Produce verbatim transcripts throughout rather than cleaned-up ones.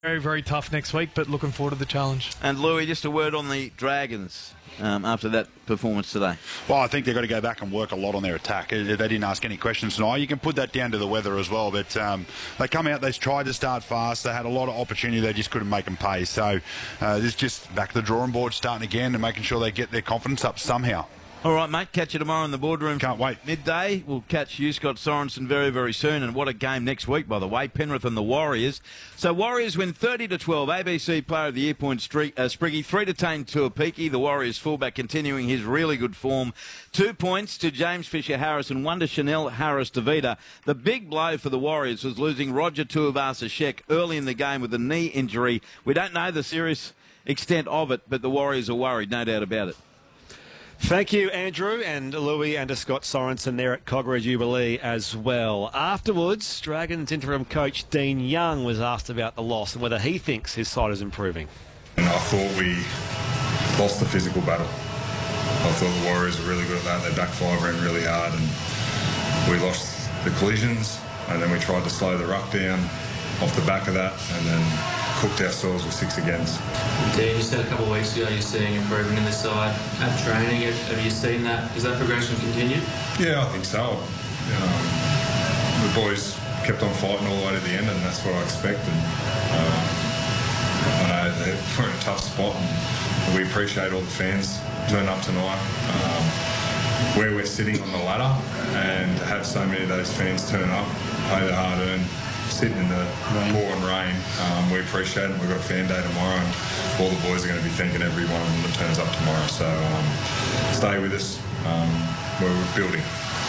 Very, very tough next week, but looking forward to the challenge. And Louis, just a word on the Dragons um, after that performance today. Well, I think they've got to go back and work a lot on their attack. They didn't ask any questions tonight. You can put that down to the weather as well, but um, they come out, they tried to start fast. They had a lot of opportunity. They just couldn't make them pay. So uh, this is just back to the drawing board, starting again and making sure they get their confidence up somehow. All right, mate. Catch you tomorrow in the boardroom. Can't wait. Midday. We'll catch you, Scott Sorensen, very, very soon. And what a game next week, by the way. Penrith and the Warriors. So Warriors win thirty to twelve. A B C Player of the Year point streak, uh, Spriggy. Three to Tane Tuapiki. The Warriors fullback continuing his really good form. Two points to James Fisher-Harris and one to Chanel Harris-Tavita. The big blow for the Warriors was losing Roger Tuivasa-Sheck early in the game with a knee injury. We don't know the serious extent of it, but the Warriors are worried, no doubt about it. Thank you, Andrew, and Louis and to Scott Sorensen there at Kogarah Jubilee as well. Afterwards, Dragons interim coach Dean Young was asked about the loss and whether he thinks his side is improving. And I thought we lost the physical battle. I thought the Warriors were really good at that. They back five ran really hard and we lost the collisions, and then we tried to slow the ruck down off the back of that and then cooked ourselves with six against. Dean, you said a couple of weeks ago you're seeing improvement in this side at training. Have you seen that? Has that progression continued? Yeah, I think so. Um, the boys kept on fighting all the way to the end, and that's what I expected. Um, I know they're in a tough spot, and we appreciate all the fans turning up tonight. Um, where we're sitting on the ladder, and to have so many of those fans turn up, pay the hard-earned, sitting in the pouring rain. Um, we appreciate it. We've got a fan day tomorrow, and all the boys are going to be thanking every one of them that turns up tomorrow. So um, stay with us. Um, we're building.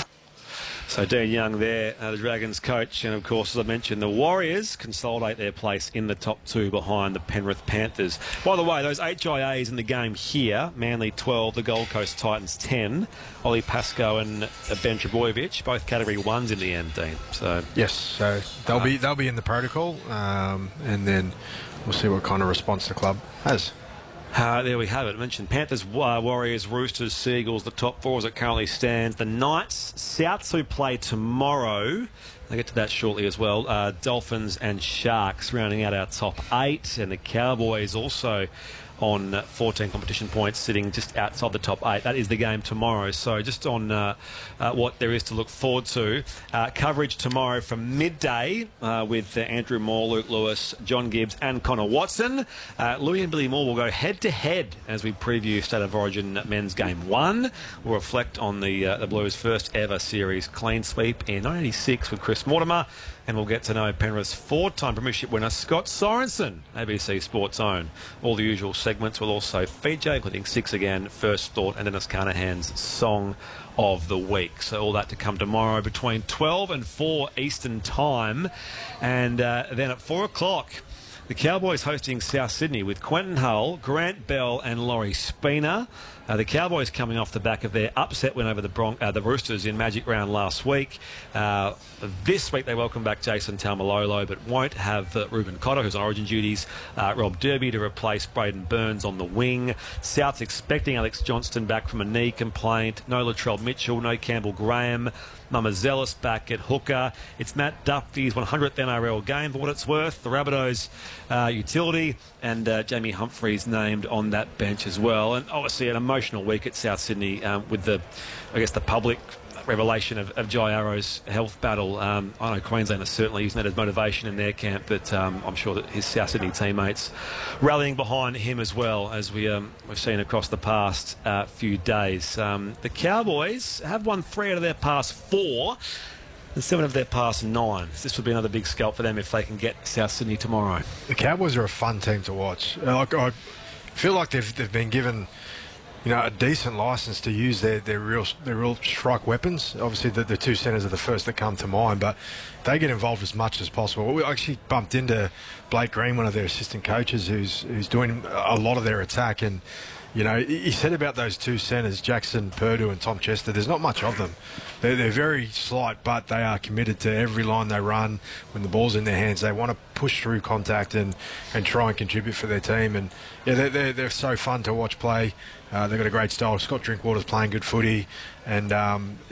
So Dean Young there, uh, the Dragons coach, and of course, as I mentioned, the Warriors consolidate their place in the top two behind the Penrith Panthers. By the way, those H I As in the game here, Manly twelve, the Gold Coast Titans ten, Ollie Pascoe and Ben Trebojevic, both category ones in the end, Dean. So yes, so they'll uh, be they'll be in the protocol, um, and then we'll see what kind of response the club has. Uh, there we have it. I mentioned Panthers, uh, Warriors, Roosters, Seagulls, the top four as it currently stands. The Knights, Souths who play tomorrow. I'll get to that shortly as well. Uh, Dolphins and Sharks rounding out our top eight. And the Cowboys also on fourteen competition points, sitting just outside the top eight. That is the game tomorrow. So just on uh, uh, what there is to look forward to. Uh, coverage tomorrow from midday uh, with uh, Andrew Moore, Luke Lewis, John Gibbs and Connor Watson. Uh, Louis and Billy Moore will go head-to-head as we preview State of Origin men's game one. We'll reflect on the, uh, the Blues' first ever series clean sweep in nineteen eighty-six with Chris Mortimer. And we'll get to know Penrith's four-time premiership winner, Scott Sorensen, A B C Sports Own. All the usual segments will also feature, including Six Again, First Thought, and Dennis Carnahan's Song of the Week. So all that to come tomorrow between twelve and four Eastern Time. And uh, then at four o'clock, the Cowboys hosting South Sydney with Quentin Hull, Grant Bell and Laurie Spina. Uh, the Cowboys coming off the back of their upset win over the Bron- uh, the Roosters in Magic Round last week. Uh, this week they welcome back Jason Taumalolo, but won't have uh, Ruben Cotter, who's on Origin duties, uh, Rob Derby to replace Braden Burns on the wing. South's expecting Alex Johnston back from a knee complaint. No Latrell Mitchell, no Campbell Graham. Mama Zealous back at hooker. It's Matt Duffy's one hundredth N R L game for what it's worth. The Rabbitohs uh, utility, and uh, Jamie Humphreys named on that bench as well. And obviously an emotional week at South Sydney um, with the, I guess, the public revelation of, of Jai Arrow's health battle. Um, I know Queensland is certainly using that as motivation in their camp, but um, I'm sure that his South Sydney teammates rallying behind him as well, as we, um, we've seen across the past uh, few days. Um, the Cowboys have won three out of their past four and seven of their past nine. This would be another big scalp for them if they can get South Sydney tomorrow. The Cowboys are a fun team to watch. Uh, like, I feel like they've, they've been given, you know, a decent license to use their, their real their real strike weapons. Obviously, the, the two centres are the first that come to mind, but they get involved as much as possible. We actually bumped into Blake Green, one of their assistant coaches, who's who's doing a lot of their attack. And, you know, he said about those two centres, Jackson Purdue and Tom Chester, there's not much of them. They're, they're very slight, but they are committed to every line they run. When the ball's in their hands, they want to push through contact and, and try and contribute for their team. And, yeah, they're, they're, they're so fun to watch play. Uh, they've got a great style. Scott Drinkwater's playing good footy. And, um, yeah,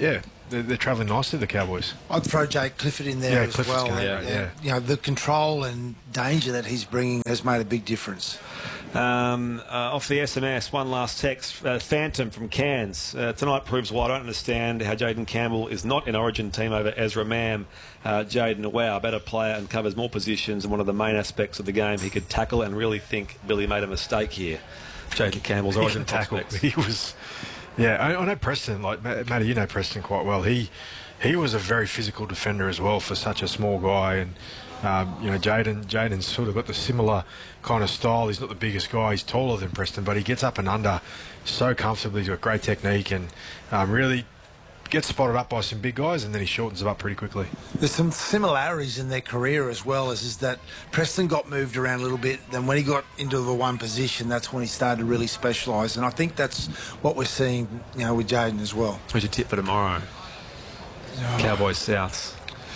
they're, they're travelling nicely, the Cowboys. I'd throw Jake Clifford in there Yeah, as Clifford's well. going, And, yeah, yeah. and, You know, the control and danger that he's bringing has made a big difference. Um, uh, off the S M S, one last text. Uh, Phantom from Cairns. Uh, tonight proves why I don't understand how Jaden Campbell is not in Origin team over Ezra Mam. Uh, Jaden, wow, a better player and covers more positions, and one of the main aspects of the game. He could tackle and really think Billy made a mistake here. Jaden Campbell's He Origin can tackle. prospects. He was, yeah. I, I know Preston. Like Matty, you know Preston quite well. He he was a very physical defender as well for such a small guy, and um, you know Jaden Jaden's sort of got the similar kind of style. He's not the biggest guy. He's taller than Preston, but he gets up and under so comfortably. He's got great technique and um, really gets spotted up by some big guys, and then he shortens them up pretty quickly. There's some similarities in their career as well, as is that Preston got moved around a little bit. Then when he got into the one position, that's when he started to really specialise. And I think that's what we're seeing, you know, with Jaden as well. Who's your tip for tomorrow? Oh. Cowboys Souths.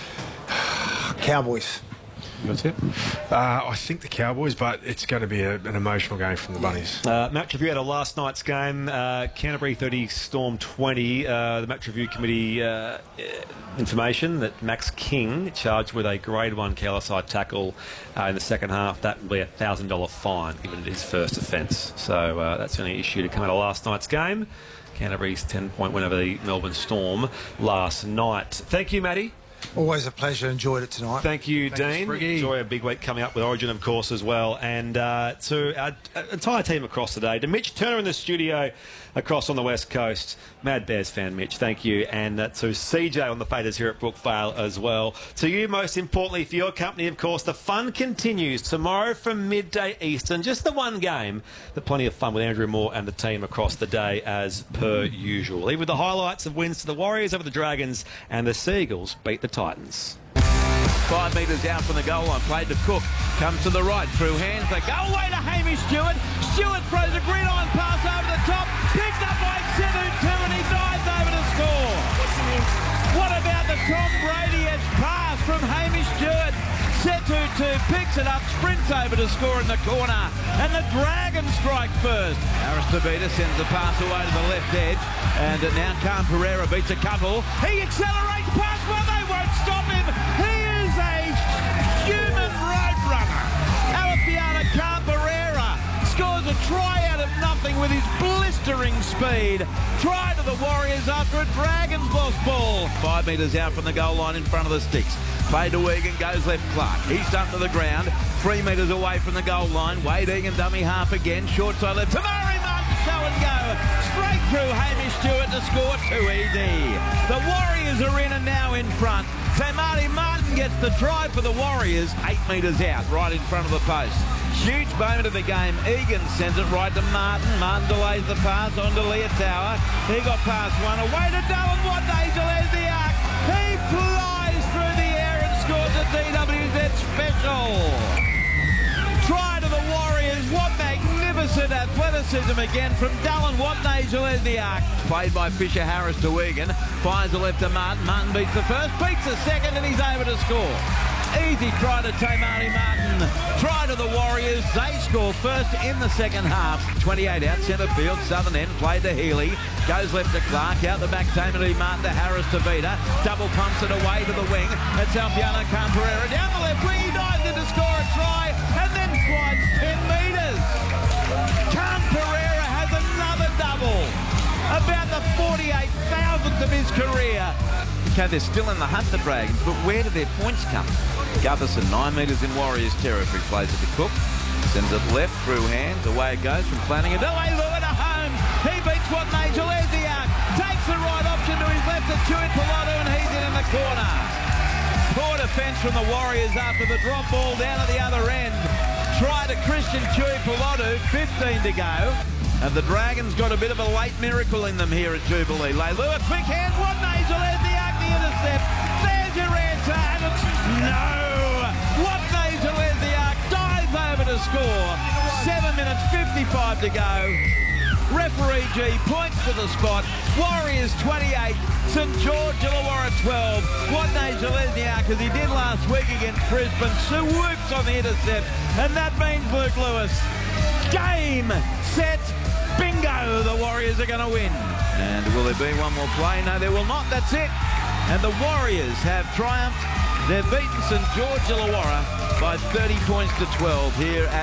Cowboys. Your tip? Uh, I think the Cowboys, but it's going to be a, an emotional game from the Bunnies. Uh, match review out of last night's game. Uh, Canterbury thirty, Storm twenty. Uh, the match review committee uh, information that Max King charged with a grade one careless eye tackle uh, in the second half. That will be a one thousand dollars fine, given it his first offence. So uh, that's the only issue to come out of last night's game. Canterbury's ten-point win over the Melbourne Storm last night. Thank you, Matty. Always a pleasure. Enjoyed it tonight. Thank you, Thanks, Dean. Spriggy. Enjoy a big week coming up with Origin, of course, as well. And uh, to our entire team across today, to Mitch Turner in the studio across on the West Coast, Mad Bears fan Mitch, thank you. And uh, to C J on the Faders here at Brookvale as well. To you, most importantly, for your company, of course, the fun continues tomorrow from midday Eastern. Just the one game, but plenty of fun with Andrew Moore and the team across the day as per usual. Leave with the highlights of wins to the Warriors over the Dragons, and the Seagulls beat the Titans. Five metres out from the goal line, played to Cook, comes to the right, through hands, they go away to Hamish Stewart. Stewart throws a gridiron pass over the top, picked up by Setu two, and he dives over to score. What about the Tom Brady-esque pass from Hamish Stewart? Setu two picks it up, sprints over to score in the corner, and the Dragons strike first. Harris Tavita sends the pass away to the left edge, and now Khan Pereira beats a couple. He accelerates past, well, they won't stop him. He is a human road runner. Alafiana Khan Pereira scores a try out of nothing with his blistering speed. Try to the Warriors after a Dragons lost ball. Five metres out from the goal line in front of the sticks. Play to Egan, goes left Clark. He's dumped to the ground. Three metres away from the goal line. Wade Egan dummy half again. Short side left. Tamari Martin show and go. Straight through Hamish Stewart to score too easy. The Warriors are in and now in front. So Marty Martin gets the try for the Warriors. Eight metres out, right in front of the post. Huge moment of the game. Egan sends it right to Martin. Martin delays the pass on to Leotower. He got past one. Away to Dylan Watney. Delays the arc. He flies through the air and scores a D W Z special. Try to the Warriors. What magnificent athleticism again from Dylan Watney. Delays the arc. Played by Fisher Harris to Egan. Fires the left to Martin. Martin beats the first. Beats the second, and he's over to score. Easy try to Tamari Martin. Try to the Warriors. They score first in the second half. twenty-eight out centre field. Southern end. Played to Healy. Goes left to Clark. Out the back. Tamari Martin to Harris to Vida. Double pumps it away to the wing. That's Alfiano Camperera. Down the left wing. He dives in to score a try and then slides ten metres. Camperera has another double. About the forty-eight thousandth of his career. Okay, they're still in the hunt, the Dragons, but where do their points come? Gutherson, nine metres in Warriors territory, plays it to Cook. Sends it left through hands. Away it goes from Flanagan. Away Lua to Holmes. He beats Watney. Gillesiak takes the right option to his left to Chewy Pilato, and he's in in the corner. Poor defence from the Warriors after the drop ball down at the other end. Try to Christian Chewy Pilato. fifteen to go. And the Dragons got a bit of a late miracle in them here at Jubilee. Leilua, quick hand, Watney, Gillesiak, the intercept. There's your answer, and it's no. Watney, Gillesiak dives over to score. Seven minutes fifty-five to go. Referee G points to the spot. Warriors twenty-eight, St George Illawarra twelve. Watney Gillesiak, as he did last week against Brisbane, swoops on the intercept, and that means Luke Lewis. Game, set, bingo, the Warriors are going to win. And will there be one more play? No, there will not. That's it. And the Warriors have triumphed. They've beaten St George Illawarra by thirty points to twelve here at